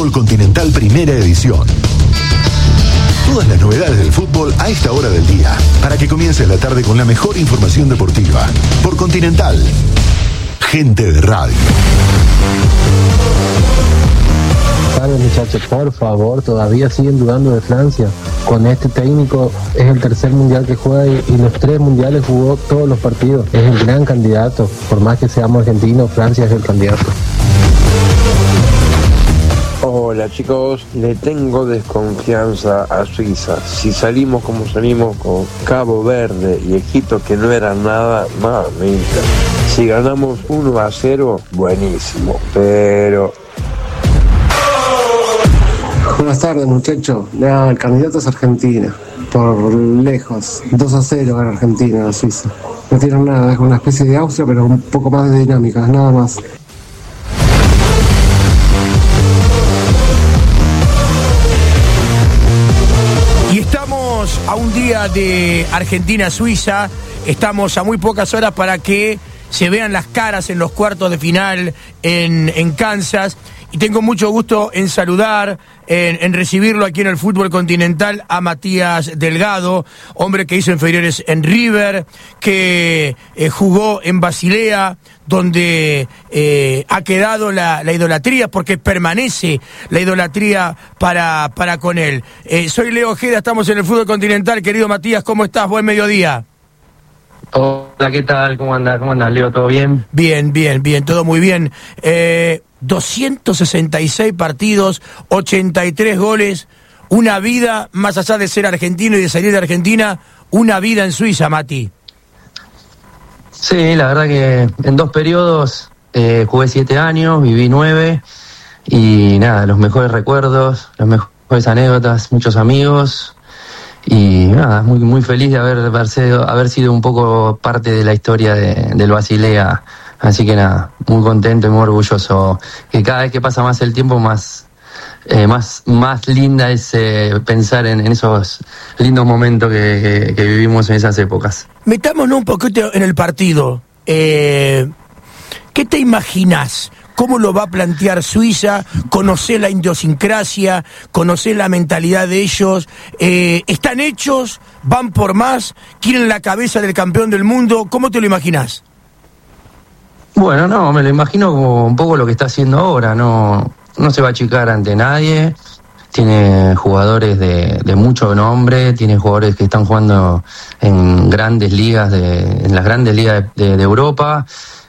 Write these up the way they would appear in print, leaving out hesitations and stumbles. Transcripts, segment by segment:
Fútbol Continental Primera Edición. Todas las novedades del fútbol a esta hora del día, para que comience la tarde con la mejor información deportiva. Por Continental, gente de radio. Vale, muchachos, por favor, todavía siguen dudando de Francia. Con este técnico es el tercer mundial que juega y los 3 mundiales jugó todos los partidos. Es el gran candidato. Por más que seamos argentinos, Francia es el candidato. Hola chicos, le tengo desconfianza a Suiza. Si salimos como salimos con Cabo Verde y Egipto, que no eran nada, mamita. Si ganamos 1-0, buenísimo, pero... Buenas tardes, muchachos. El candidato es Argentina, por lejos. 2-0 gana Argentina a Suiza. No tienen nada, es una especie de Austria, pero un poco más de dinámica, nada más. Y estamos a un día de Argentina-Suiza, estamos a muy pocas horas para que se vean las caras en los cuartos de final en Kansas. Y tengo mucho gusto en saludar, en recibirlo aquí en el Fútbol Continental a Matías Delgado, hombre que hizo inferiores en River, que jugó en Basilea, donde ha quedado la idolatría, porque permanece la idolatría para con él. Soy Leo Ojeda, estamos en el Fútbol Continental. Querido Matías, ¿cómo estás? Buen mediodía. Hola, ¿qué tal? ¿Cómo andas, Leo? ¿Todo bien? Bien, todo muy bien. 266 partidos, 83 goles, una vida, más allá de ser argentino y de salir de Argentina, una vida en Suiza, Mati. Sí, la verdad que en 2 periodos jugué 7 años, viví 9 y nada, los mejores recuerdos, las mejores anécdotas, muchos amigos y nada, muy, muy feliz de haber sido un poco parte de la historia del Basilea. Así que nada, muy contento y muy orgulloso, que cada vez que pasa más el tiempo más linda es pensar en esos lindos momentos que vivimos en esas épocas. Metámonos un poquito en el partido. ¿Qué te imaginás? ¿Cómo lo va a plantear Suiza? ¿Conocés la idiosincrasia? ¿Conocés la mentalidad de ellos? ¿Están hechos? ¿Van por más? ¿Quieren la cabeza del campeón del mundo? ¿Cómo te lo imaginás? Bueno, no, me lo imagino como un poco lo que está haciendo ahora, no se va a achicar ante nadie, tiene jugadores de mucho nombre, tiene jugadores que están jugando en grandes ligas, en las grandes ligas de Europa,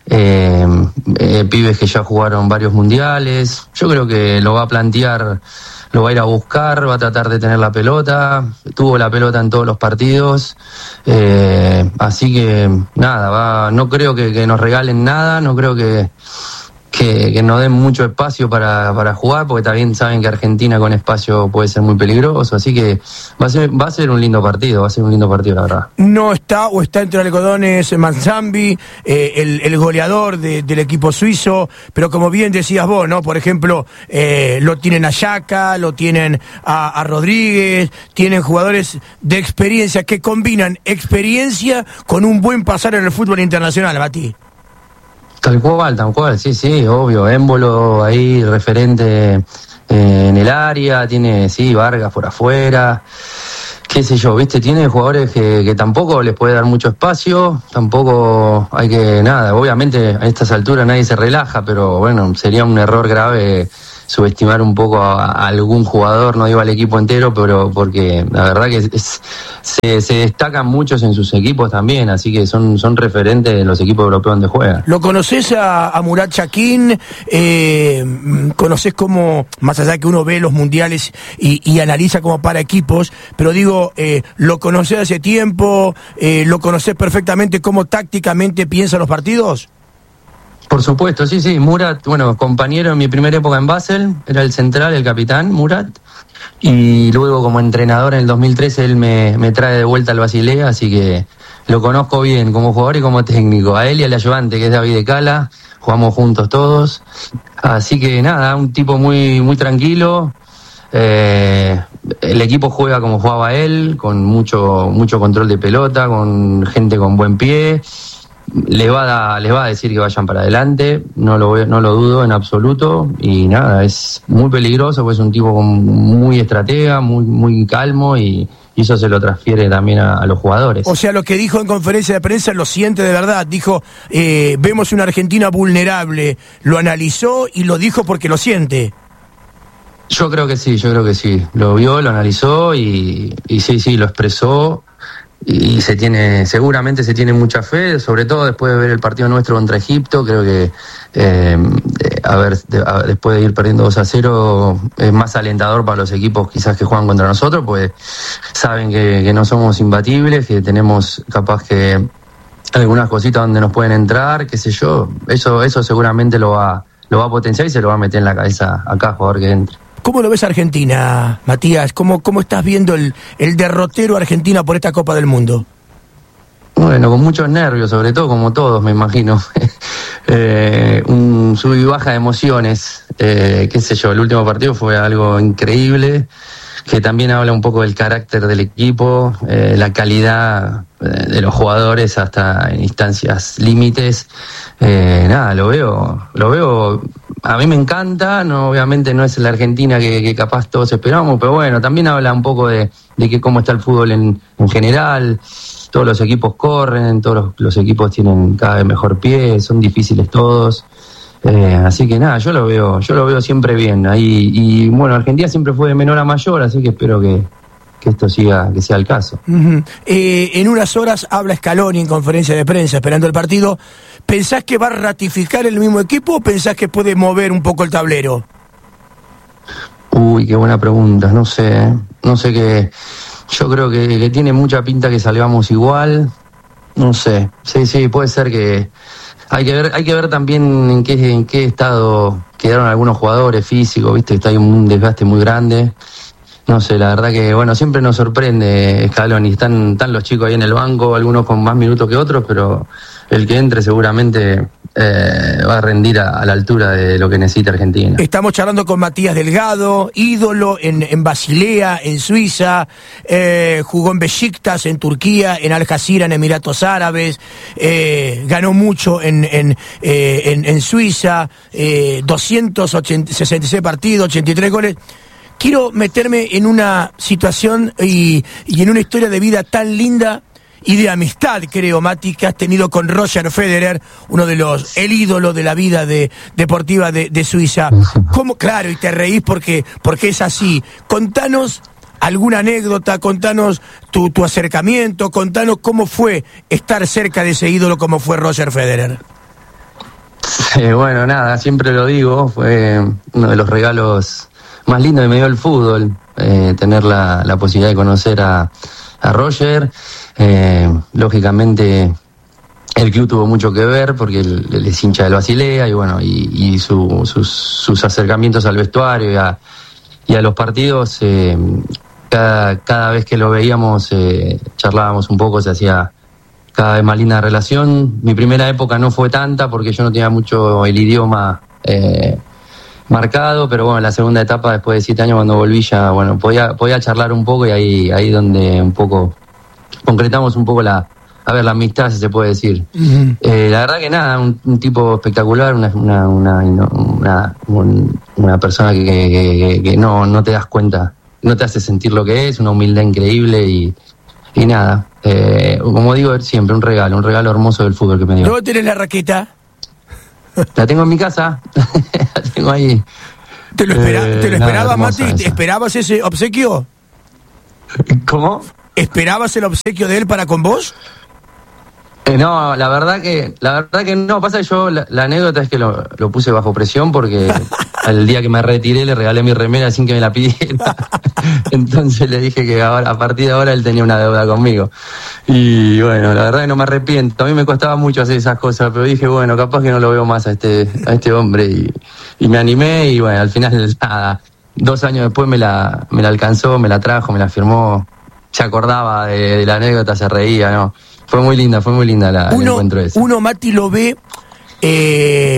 pibes que ya jugaron varios mundiales. Yo creo que lo va a plantear, lo va a ir a buscar, va a tratar de tener la pelota, tuvo la pelota en todos los partidos, así que nada, no creo que nos regalen nada, no creo que nos den mucho espacio para jugar, porque también saben que Argentina con espacio puede ser muy peligroso, así que va a ser un lindo partido, la verdad. No está, o está entre algodones Manzambi, el goleador del equipo suizo, pero como bien decías vos, ¿no? Por ejemplo, lo tienen a Xhaka, lo tienen a Rodríguez, tienen jugadores de experiencia que combinan experiencia con un buen pasar en el fútbol internacional, Mati. Tal cual, sí, obvio. Émbolo ahí, referente en el área, tiene, sí, Vargas por afuera, qué sé yo, viste, tiene jugadores que tampoco les puede dar mucho espacio, tampoco hay que, nada, obviamente a estas alturas nadie se relaja, pero bueno, sería un error grave subestimar un poco a algún jugador, no digo al equipo entero, pero porque la verdad que se destacan muchos en sus equipos también, así que son referentes de los equipos europeos donde juegan. ¿Lo conocés a Murat Yakin? ¿Conocés cómo, más allá que uno ve los mundiales y analiza como para equipos, pero digo, ¿lo conocés hace tiempo? ¿Lo conocés perfectamente cómo tácticamente piensa los partidos? Por supuesto, sí, Murat, bueno, compañero en mi primera época en Basel, era el central, el capitán, Murat, y luego como entrenador en el 2013 él me trae de vuelta al Basilea, así que lo conozco bien como jugador y como técnico, a él y al ayudante que es David de Cala, jugamos juntos todos, así que nada, un tipo muy, muy tranquilo, el equipo juega como jugaba él, con mucho control de pelota, con gente con buen pie. les va a decir que vayan para adelante, no lo dudo en absoluto, y nada, es muy peligroso, pues es un tipo muy estratega, muy calmo, y eso se lo transfiere también a los jugadores. O sea, lo que dijo en conferencia de prensa lo siente de verdad. Dijo, vemos una Argentina vulnerable. Lo analizó y lo dijo porque lo siente. Yo creo que sí. Lo vio, lo analizó y sí, lo expresó. Y seguramente se tiene mucha fe, sobre todo después de ver el partido nuestro contra Egipto. Creo que después de ir perdiendo 2-0 es más alentador para los equipos quizás que juegan contra nosotros, pues saben que no somos imbatibles, que tenemos capaz que algunas cositas donde nos pueden entrar, qué sé yo. Eso seguramente lo va a potenciar y se lo va a meter en la cabeza a cada jugador que entre. ¿Cómo lo ves Argentina, Matías? ¿Cómo estás viendo el derrotero Argentina por esta Copa del Mundo? Bueno, con muchos nervios, sobre todo, como todos, me imagino. Un sub y baja de emociones. Qué sé yo, el último partido fue algo increíble, que también habla un poco del carácter del equipo, la calidad de los jugadores hasta en instancias límites. Nada, lo veo. A mí me encanta, no, obviamente no es la Argentina que capaz todos esperamos, pero bueno, también habla un poco de que cómo está el fútbol en general. Todos los equipos corren, todos los equipos tienen cada vez mejor pie, son difíciles todos. Así que nada, yo lo veo siempre bien. Ahí, y bueno, Argentina siempre fue de menor a mayor, así que espero que esto siga, que sea el caso. Uh-huh. En unas horas habla Scaloni en conferencia de prensa esperando el partido. ¿Pensás que va a ratificar el mismo equipo o pensás que puede mover un poco el tablero? Uy, qué buena pregunta, no sé qué. Yo creo que tiene mucha pinta que salgamos igual, no sé. Sí, puede ser que hay que ver también en qué estado quedaron algunos jugadores físicos, viste, está ahí un desgaste muy grande. No sé, la verdad que, bueno, siempre nos sorprende Scaloni. Están los chicos ahí en el banco, algunos con más minutos que otros, pero el que entre seguramente va a rendir a la altura de lo que necesita Argentina. Estamos charlando con Matías Delgado, ídolo en Basilea, en Suiza, jugó en Beşiktaş, en Turquía, en Al Jazeera, en Emiratos Árabes, ganó mucho en Suiza, 266 partidos, 83 goles. Quiero meterme en una situación y en una historia de vida tan linda y de amistad, creo, Mati, que has tenido con Roger Federer, el ídolo de la vida deportiva de Suiza. ¿Cómo? Claro, y te reís porque es así. Contanos alguna anécdota, contanos tu acercamiento, contanos cómo fue estar cerca de ese ídolo como fue Roger Federer. Bueno, nada, siempre lo digo, fue uno de los regalos más lindo que me dio el fútbol, tener la posibilidad de conocer a Roger. Lógicamente el club tuvo mucho que ver porque él es hincha del Basilea y bueno, y sus acercamientos al vestuario y a los partidos, cada vez que lo veíamos charlábamos un poco, se hacía cada vez más linda la relación. Mi primera época no fue tanta porque yo no tenía mucho el idioma marcado, pero bueno, la segunda etapa, después de 7 años, cuando volví ya, bueno, podía charlar un poco y ahí donde un poco concretamos un poco la amistad, si se puede decir. Uh-huh. La verdad que nada, un tipo espectacular, una persona que no te das cuenta, no te hace sentir lo que es, una humildad increíble y nada, como digo siempre, un regalo hermoso del fútbol que me dio. ¿Dónde tenés la raqueta? La tengo en mi casa, la tengo ahí. ¿Te lo esperabas, Mati? ¿Te esperabas ese obsequio? ¿Cómo? ¿Esperabas el obsequio de él para con vos? No, la verdad que no. Pasa que yo, la anécdota es que lo puse bajo presión porque el día que me retiré le regalé mi remera sin que me la pidiera. Entonces le dije que ahora, a partir de ahora él tenía una deuda conmigo. Y bueno, la verdad que no me arrepiento. A mí me costaba mucho hacer esas cosas, pero dije, bueno, capaz que no lo veo más a este hombre. Y me animé y bueno, al final, nada, 2 años después me la alcanzó, me la trajo, me la firmó. Se acordaba de la anécdota, se reía, ¿no? Fue muy linda el encuentro ese. Uno, Mati, lo ve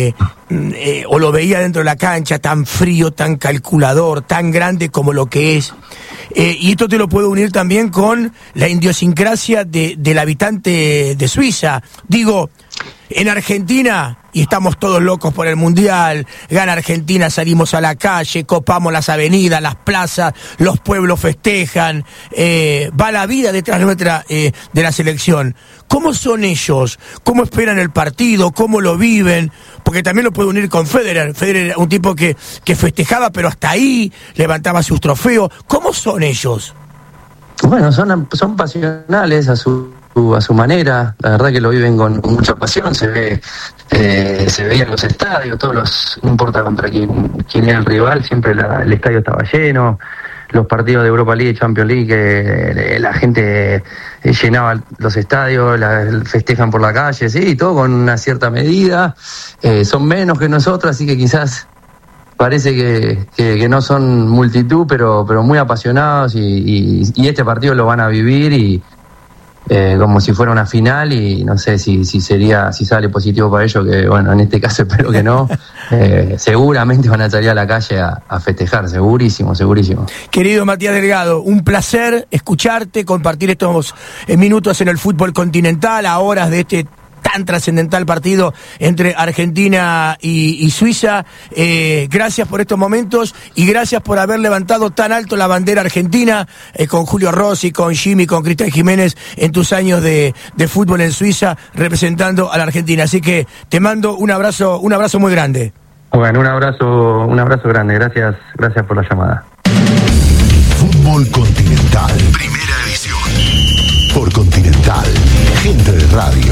o lo veía dentro de la cancha, tan frío, tan calculador, tan grande como lo que es. Y esto te lo puedo unir también con la idiosincrasia del habitante de Suiza. Digo, en Argentina, y estamos todos locos por el Mundial, gana Argentina, salimos a la calle, copamos las avenidas, las plazas, los pueblos festejan, va la vida detrás nuestra de la selección. ¿Cómo son ellos? ¿Cómo esperan el partido? ¿Cómo lo viven? Porque también lo puedo unir con Federer. Federer, un tipo que festejaba, pero hasta ahí, levantaba sus trofeos. ¿Cómo son ellos? Bueno, son pasionales a su manera, la verdad que lo viven con mucha pasión, se ve en los estadios, no importa contra quién era el rival, siempre el estadio estaba lleno, los partidos de Europa League y Champions League, la gente llenaba los estadios, festejan por la calle, sí, todo con una cierta medida, son menos que nosotros, así que quizás parece que no son multitud, pero muy apasionados y este partido lo van a vivir y como si fuera una final, y no sé si sale positivo para ellos, que bueno, en este caso espero que no, seguramente van a salir a la calle a festejar, segurísimo. Querido Matías Delgado, un placer escucharte, compartir estos minutos en el fútbol continental, a horas de este tan trascendental partido entre Argentina y Suiza. Gracias por estos momentos y gracias por haber levantado tan alto la bandera argentina con Julio Rossi, con Jimmy, con Cristian Jiménez en tus años de fútbol en Suiza representando a la Argentina. Así que te mando un abrazo muy grande. Bueno, un abrazo grande. Gracias por la llamada. Fútbol Continental, primera edición. Por Continental, gente de radio.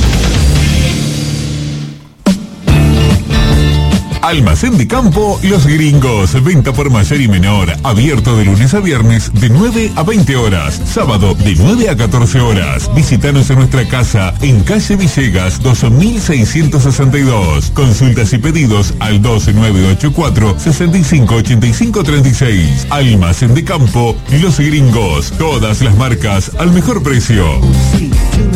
Almacén de Campo Los Gringos, venta por mayor y menor, abierto de lunes a viernes de 9 a 20 horas, sábado de 9 a 14 horas. Visítanos en nuestra casa en calle Villegas 2662. Consultas y pedidos al 12984-658536. Almacén de Campo Los Gringos, todas las marcas al mejor precio.